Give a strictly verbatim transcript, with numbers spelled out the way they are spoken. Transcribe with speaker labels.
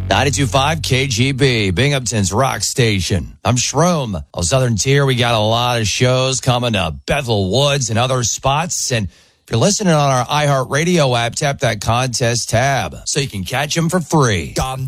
Speaker 1: ninety-two point five K G B, Binghamton's rock station. I'm Shroom. On Southern Tier, we got a lot of shows coming to Bethel Woods and other spots. And if you're listening on our iHeartRadio app, tap that contest tab so you can catch them for free.
Speaker 2: Gone